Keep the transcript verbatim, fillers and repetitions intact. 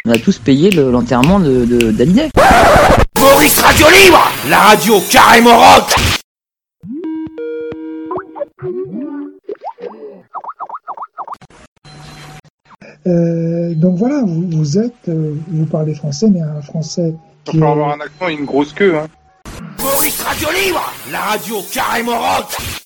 on a tous payé le, l'enterrement de, de, d'Hallyday. Maurice Radio Libre, la radio carrément rock. Euh, donc voilà, vous, vous êtes, euh, vous parlez français, mais un français qui Il faut est... avoir un accent et une grosse queue, hein. Maurice Radio Libre, la radio carrément rock.